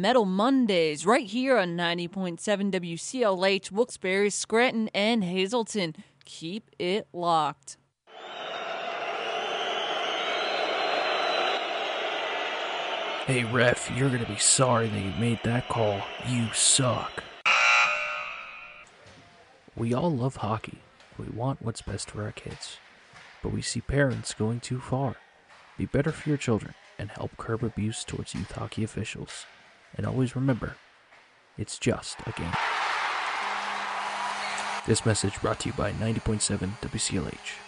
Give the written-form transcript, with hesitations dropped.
Metal Mondays, right here on 90.7 WCLH, Wilkes-Barre, Scranton, and Hazleton. Keep it locked. Hey ref, you're gonna be sorry that you made that call. You suck. We all love hockey. We want what's best for our kids. But we see parents going too far. Be better for your children and help curb abuse towards youth hockey officials. And always remember, it's just a game. This message brought to you by 90.7 WCLH.